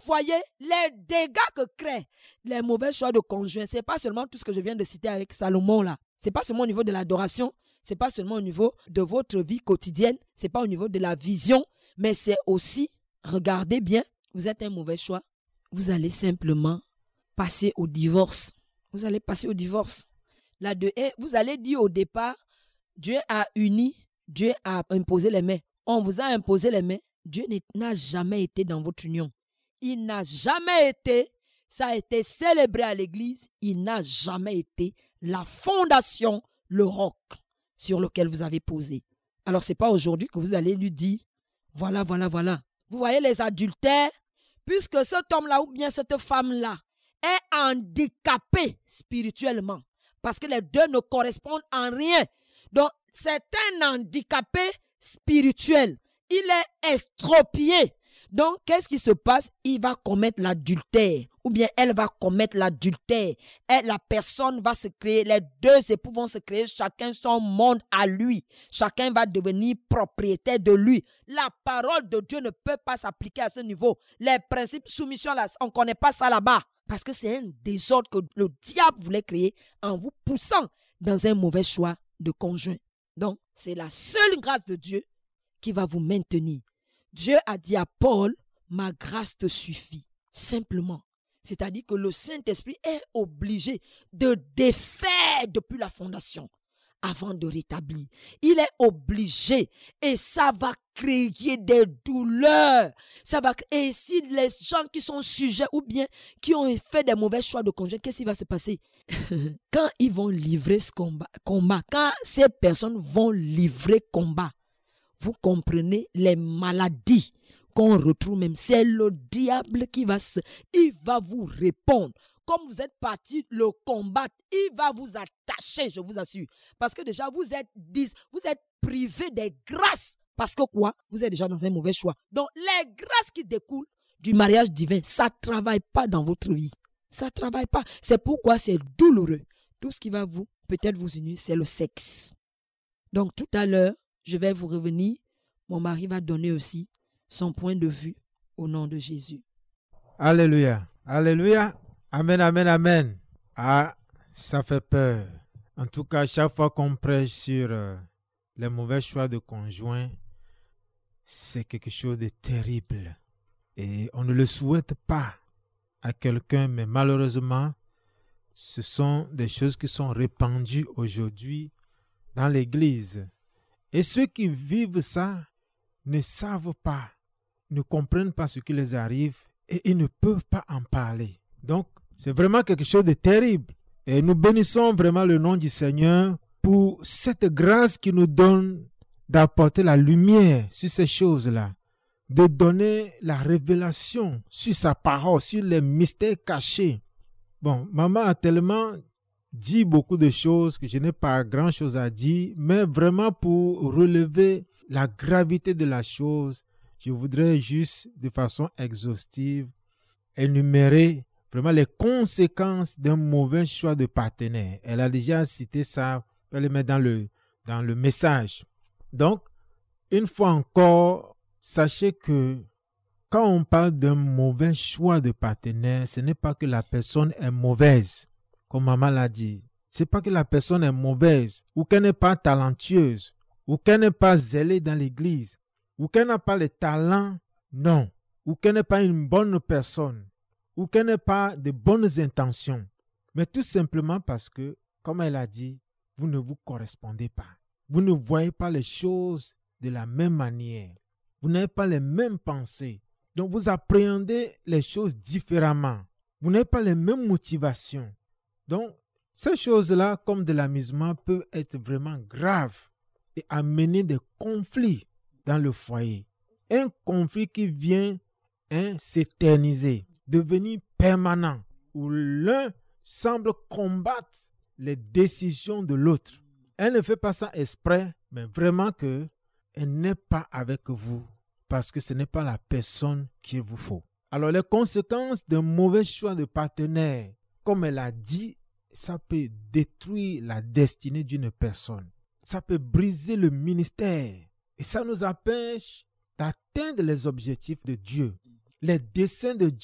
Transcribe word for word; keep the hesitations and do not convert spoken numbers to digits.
voyez les dégâts que créent les mauvais choix de conjoint. Ce n'est pas seulement tout ce que je viens de citer avec Salomon là. Ce n'est pas seulement au niveau de l'adoration. Ce n'est pas seulement au niveau de votre vie quotidienne. Ce n'est pas au niveau de la vision. Mais c'est aussi, regardez bien, vous êtes un mauvais choix. Vous allez simplement passer au divorce. Vous allez passer au divorce. Là de, et vous allez dire au départ, Dieu a uni, Dieu a imposé les mains. On vous a imposé les mains. Dieu n'a jamais été dans votre union. Il n'a jamais été, ça a été célébré à l'église, il n'a jamais été la fondation, le roc sur lequel vous avez posé. Alors ce n'est pas aujourd'hui que vous allez lui dire, voilà, voilà, voilà. Vous voyez les adultères, puisque cet homme-là ou bien cette femme-là est handicapé spirituellement, parce que les deux ne correspondent en rien. Donc c'est un handicapé spirituel. Il est estropié. Donc, qu'est-ce qui se passe? Il va commettre l'adultère. Ou bien elle va commettre l'adultère. Et la personne va se créer, les deux époux vont se créer chacun son monde à lui. Chacun va devenir propriétaire de lui. La parole de Dieu ne peut pas s'appliquer à ce niveau. Les principes soumission, là, on ne connaît pas ça là-bas. Parce que c'est un désordre que le diable voulait créer en vous poussant dans un mauvais choix de conjoint. Donc, c'est la seule grâce de Dieu qui va vous maintenir. Dieu a dit à Paul, ma grâce te suffit. Simplement. C'est-à-dire que le Saint-Esprit est obligé de défaire depuis la fondation avant de rétablir. Il est obligé et ça va créer des douleurs. Ça va créer, et si les gens qui sont sujets ou bien qui ont fait des mauvais choix de conjoint, qu'est-ce qui va se passer? Quand ils vont livrer ce combat, combat, quand ces personnes vont livrer combat, vous comprenez les maladies qu'on retrouve même. C'est le diable qui va se... Il va vous répondre. Comme vous êtes parti le combattre, il va vous attacher, je vous assure. Parce que déjà, vous êtes, vous êtes privé des grâces. Parce que quoi? Vous êtes déjà dans un mauvais choix. Donc, les grâces qui découlent du mariage divin, ça ne travaille pas dans votre vie. Ça ne travaille pas. C'est pourquoi c'est douloureux. Tout ce qui va vous, peut-être vous unir, c'est le sexe. Donc, tout à l'heure, je vais vous revenir. Mon mari va donner aussi son point de vue au nom de Jésus. Alléluia. Alléluia. Amen, amen, amen. Ah, ça fait peur. En tout cas, chaque fois qu'on prêche sur euh, les mauvais choix de conjoint, c'est quelque chose de terrible. Et on ne le souhaite pas à quelqu'un, mais malheureusement, ce sont des choses qui sont répandues aujourd'hui dans l'Église. Et ceux qui vivent ça ne savent pas, ne comprennent pas ce qui les arrive et ils ne peuvent pas en parler. Donc, c'est vraiment quelque chose de terrible. Et nous bénissons vraiment le nom du Seigneur pour cette grâce qu'il nous donne d'apporter la lumière sur ces choses-là, de donner la révélation sur sa parole, sur les mystères cachés. Bon, maman a tellement dit beaucoup de choses que je n'ai pas grand-chose à dire, mais vraiment pour relever la gravité de la chose, je voudrais juste de façon exhaustive énumérer vraiment les conséquences d'un mauvais choix de partenaire. Elle a déjà cité ça, elle le met dans le, dans le message. Donc, une fois encore, sachez que quand on parle d'un mauvais choix de partenaire, ce n'est pas que la personne est mauvaise, comme maman l'a dit. Ce n'est pas que la personne est mauvaise, ou qu'elle n'est pas talentueuse, ou qu'elle n'est pas zélée dans l'église, ou qu'elle n'a pas le talent, non, ou qu'elle n'est pas une bonne personne, ou qu'elle n'ait pas de bonnes intentions, mais tout simplement parce que, comme elle a dit, vous ne vous correspondez pas. Vous ne voyez pas les choses de la même manière. Vous n'avez pas les mêmes pensées. Donc, vous appréhendez les choses différemment. Vous n'avez pas les mêmes motivations. Donc, ces choses-là, comme de l'amusement, peuvent être vraiment graves et amener des conflits dans le foyer. Un conflit qui vient hein, s'éterniser, devenir permanent, où l'un semble combattre les décisions de l'autre. Elle ne fait pas ça exprès, mais vraiment qu'elle n'est pas avec vous parce que ce n'est pas la personne qu'il vous faut. Alors les conséquences d'un mauvais choix de partenaire, comme elle a dit, ça peut détruire la destinée d'une personne. Ça peut briser le ministère et ça nous empêche d'atteindre les objectifs de Dieu. Les desseins de